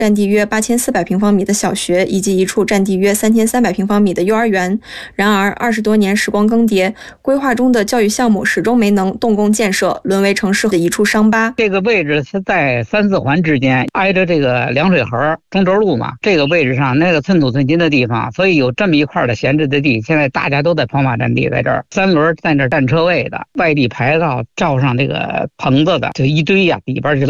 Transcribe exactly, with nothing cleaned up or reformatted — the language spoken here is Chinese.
占地约八千四百平方米的小学，以及一处占地约三千三百平方米的幼儿园。然而，二十多年时光更迭，规划中的教育项目始终没能动工建设，沦为城市的一处伤疤。 这个位置是在三四环之间，挨着这个凉水河中轴路嘛，这个位置上那个寸土寸金的地方，所以有这么一块的闲置的地，现在大家都在跑马占地，在这儿三轮在那儿占车位的，外地牌照罩上这个棚子的，就一堆呀、啊，里边就